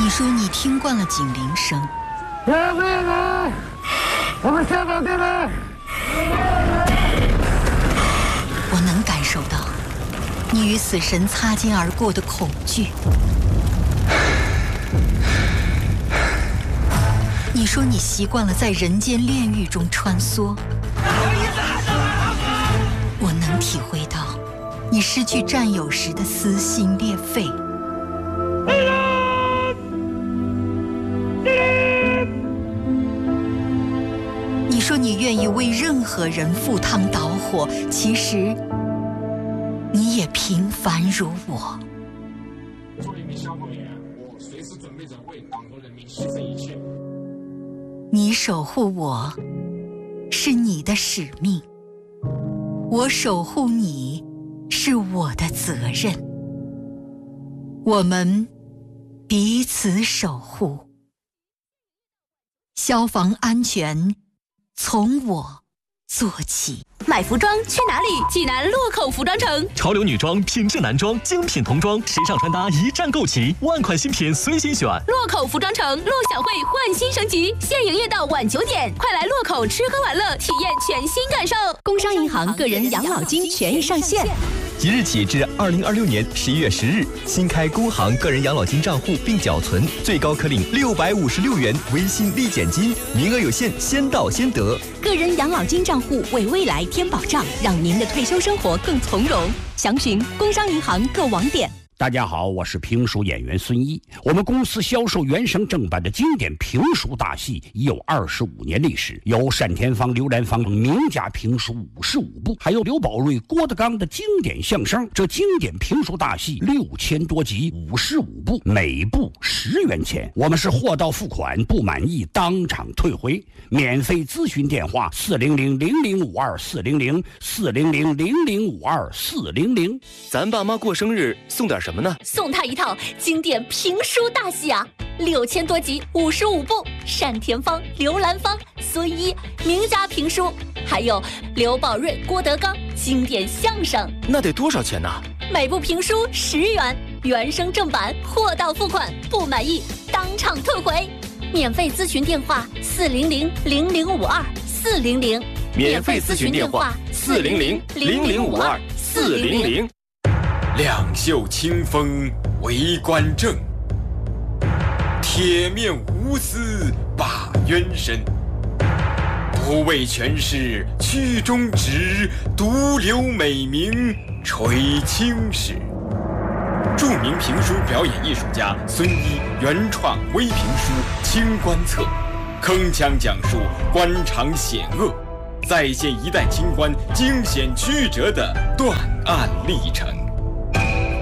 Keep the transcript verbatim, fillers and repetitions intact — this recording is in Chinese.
你说你听惯了警铃声， 下面来，我们下岗电来。 我能感受到你与死神擦肩而过的恐惧。你说你习惯了在人间炼狱中穿梭，我能体会到你失去战友时的撕心裂肺。你说你愿意为任何人赴汤蹈火，其实你也平凡如我。 作为一名消防员，我随时准备着为党和人民牺牲一切。 你守护我，是你的使命；我守护你，是我的责任。我们彼此守护，消防安全从我做起。 买服装去哪里？济南洛口服装城， 潮流女装、品质男装、精品童装，时尚穿搭一站购齐，万款新品随心选。 洛口服装城，陆小慧焕新升级，现营业到晚九点，快来洛口吃喝玩乐，体验全新感受。工商银行个人养老金权益上线。 即日起至二零二六年十一月十日，新开工行个人养老金账户并缴存，最高可领六百五十六元微信立减金，名额有限，先到先得。 个人养老金账户为未来添保障，让您的退休生活更从容。详询工商银行各网点。 大家好，我是评书演员孙一。我们公司销售原声正版的经典评书大戏已有二十五年历史，有单田芳、刘兰芳名家评书五十五部，还有刘宝瑞、郭德纲的经典相声。这经典评书大戏六千多集，五十五部，每部十元钱。我们是货到付款，不满意当场退回。免费咨询电话：四零零零零五二四零零四零零零零五二四零零。 咱爸妈过生日送点什么呢？ 送他一套经典评书大戏啊，六千多集，五十五部，单田芳、刘兰芳、孙一名家评书，还有刘宝瑞、郭德纲经典相声。 那得多少钱呢？ 每部评书十元，原声正版，货到付款，不满意当场退回。免费咨询电话：四零零零零五二四零零。 免费咨询电话：四零零零零五二四零零。 两袖清风为官正，铁面无私把冤伸。不为权势屈中直，独留美名垂青史。著名评书表演艺术家孙一原创微评书《清官侧》，铿锵讲述官场险恶，再现一代清官惊险曲折的断案历程。